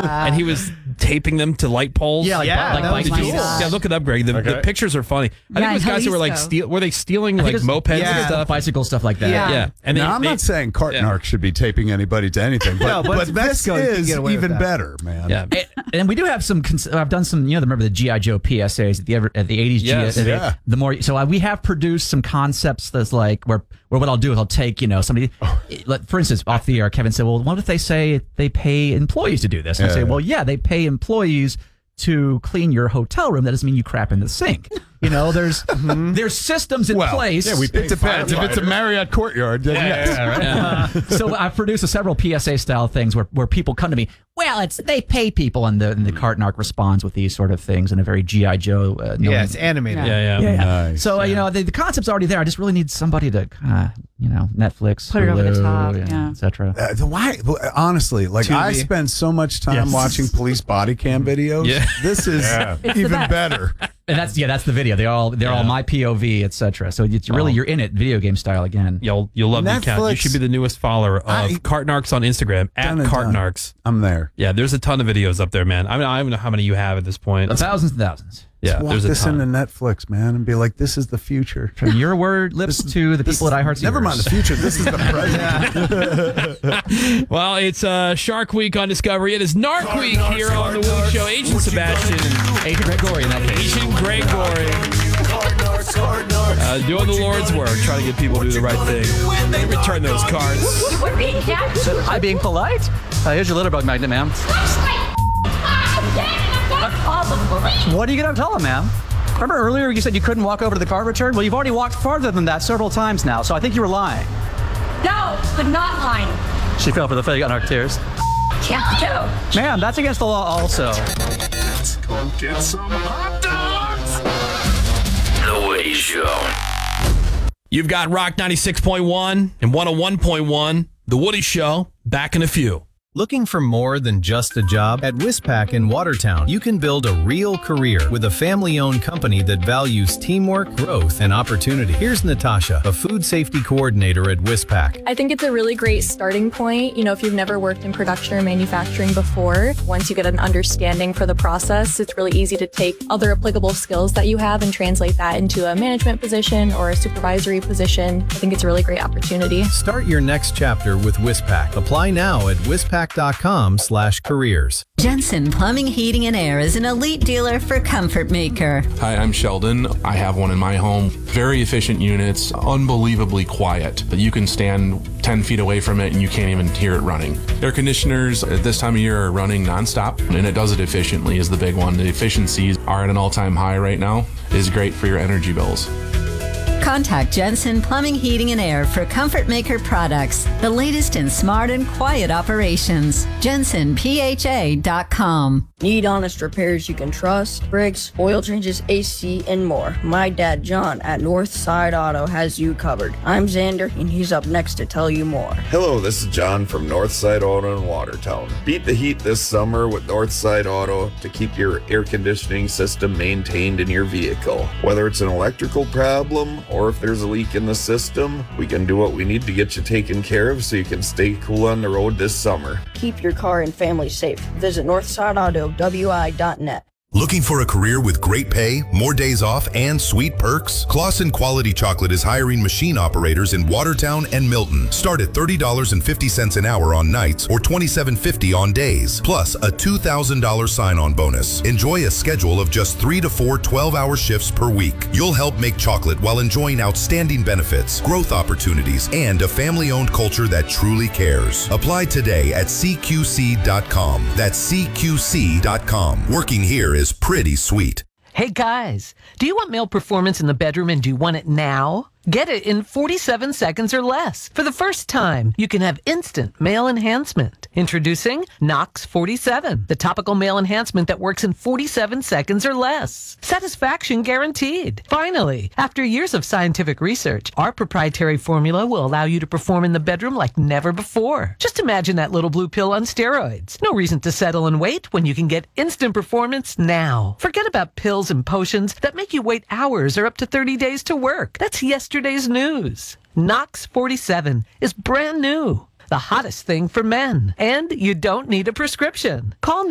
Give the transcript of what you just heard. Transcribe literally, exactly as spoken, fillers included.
and he was taping them to light poles. Yeah, like, Yeah, like that bike was seats. cool. Yeah, look it up, Greg. The, Okay. the pictures are funny. I Yeah, think it was in guys who were like Jalisco. steal. Were they stealing like it's- mopeds yeah, and stuff? bicycle stuff like that. Yeah. Yeah, and now, they, I'm they- not saying Cart yeah. Narc should be taping anybody to anything, but, No, but but it's this Mexico, you can is get away with even that. better, man. Yeah. And, and we do have some. Cons- I've done some. You know, remember the G I Joe P S As at the ever, at the eighties. Yes, G I, yeah. The more so, uh, we have produced some concepts that's like where where what I'll do is I'll take you know somebody. Like, for instance, off the air, Kevin said, "Well, what if they say they pay employees to do this?" And I Yeah. say, "Well, yeah, they pay employees to clean your hotel room. That doesn't mean you crap in the sink. You know, there's there's systems in Well, place. yeah, we it depends. If it's a Marriott Courtyard, then yes. So I've produced several P S A style things where, where people come to me. Well, it's they pay people, and the and the Cart Narc responds with these sort of things in a very G I Joe. Uh, knowing- Yeah, it's animated. Yeah, yeah. yeah, yeah. Nice, So uh, you know the, the concept's already there. I just really need somebody to kind of you know Netflix, Put it over the Hulu, top, yeah, yeah. et cetera. Uh, the why? Honestly, like Tubi. I spend so much time Yes. watching police body cam videos. Yeah. This is the even best. better. And that's yeah, that's the video. They're all they're all Yeah. my P O V, et cetera. So it's really Oh. you're in it, video game style again. You'll you'll love the account. You Netflix- should be the newest follower of I- Cart Narcs on Instagram at Done and Cart done. Narcs. I'm there. Yeah, there's a ton of videos up there, man. I mean, I don't know how many you have at this point. Thousands and thousands. Yeah, Walk there's a this ton. into Netflix, man, and be like, "This is the future." From your word lips to the This people is- at iHeart. Never mind the future. This is the present. Well, it's uh, Shark Week on Discovery. It is Narc Week here on the Woody Show. Agent Sebastian and Agent Gregory in that case. Agent Gregory uh, doing the Lord's work, trying to get people to do the right thing. They return those cards. We're being captured. Hi, being polite. Uh, here's your litter bug magnet, ma'am. What are you going to tell him, ma'am? Remember earlier you said you couldn't walk over to the card return? Well, you've already walked farther than that several times now, so I think you were lying. No, but not lying. She fell for the fake on our tears. Can't go. Ma'am, that's against the law also. Let's go get some hot dogs. The Woody Show. You've got Rock ninety-six point one and one oh one point one. The Woody Show, back in a few. Looking for more than just a job? At Wispac in Watertown, you can build a real career with a family-owned company that values teamwork, growth, and opportunity. Here's Natasha, a food safety coordinator at Wispac. I think it's a really great starting point. You know, if you've never worked in production or manufacturing before, once you get an understanding for the process, it's really easy to take other applicable skills that you have and translate that into a management position or a supervisory position. I think it's a really great opportunity. Start your next chapter with Wispac. Apply now at wispac dot com slash careers. Jensen Plumbing, Heating, and Air is an elite dealer for Comfort Maker. Hi, I'm Sheldon. I have one in my home. Very efficient units, unbelievably quiet. You can stand ten feet away from it and you can't even hear it running. Air conditioners at this time of year are running nonstop, and it does it efficiently is the big one. The efficiencies are at an all-time high right now. It is great for your energy bills. Contact Jensen Plumbing, Heating, and Air for Comfort Maker products, the latest in smart and quiet operations. Jensen P H A dot com. Need honest repairs you can trust? Brakes, oil changes, A C, and more. My dad, John, at Northside Auto has you covered. I'm Xander, and he's up next to tell you more. Hello, this is John from Northside Auto in Watertown. Beat the heat this summer with Northside Auto to keep your air conditioning system maintained in your vehicle. Whether it's an electrical problem or if there's a leak in the system, we can do what we need to get you taken care of so you can stay cool on the road this summer. Keep your car and family safe. Visit Northside Auto W I dot net. Looking for a career with great pay, more days off, and sweet perks? Claussen Quality Chocolate is hiring machine operators in Watertown and Milton. Start at thirty dollars and fifty cents an hour on nights or twenty-seven fifty on days, plus a two thousand dollars sign-on bonus. Enjoy a schedule of just three to four twelve-hour shifts per week. You'll help make chocolate while enjoying outstanding benefits, growth opportunities, and a family-owned culture that truly cares. Apply today at C Q C dot com. That's C Q C dot com. Working here is is pretty sweet. Hey guys, do you want male performance in the bedroom and do you want it now? Get it in forty-seven seconds or less. For the first time, you can have instant male enhancement. Introducing Nox forty-seven, the topical male enhancement that works in forty-seven seconds or less. Satisfaction guaranteed. Finally, after years of scientific research, our proprietary formula will allow you to perform in the bedroom like never before. Just imagine that little blue pill on steroids. No reason to settle and wait when you can get instant performance now. Forget about pills and potions that make you wait hours or up to thirty days to work. That's yesterday's news. Nox forty-seven is brand new. The hottest thing for men. And you don't need a prescription. Call